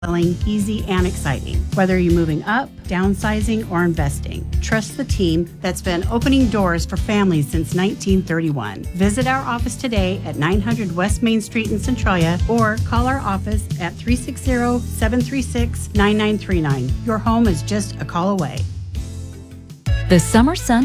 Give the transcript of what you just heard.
selling easy and exciting. Whether you're moving up, downsizing, or investing, trust the team that's been opening doors for families since 1931. Visit our office today at 900 West Main Street in Centralia or call our office at 360-736-9939. Your home is just a call away. The summer sun